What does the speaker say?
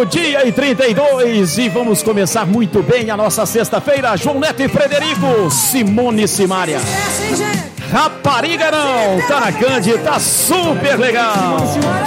meio-dia e 32, e vamos começar muito bem a nossa sexta-feira. João Neto e Frederico, Simone e Simária. Rapariga não, tá na Cândido, tá super legal.